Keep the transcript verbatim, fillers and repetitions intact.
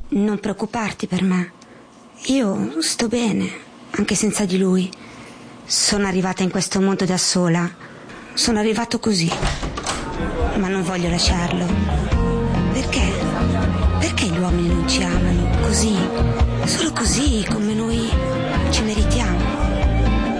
Non preoccuparti per me. Io sto bene, anche senza di lui. Sono arrivata in questo mondo da sola. Sono arrivato così. Ma non voglio lasciarlo. Perché? Perché gli uomini non ci amano? Così, solo così, come noi ci meritiamo.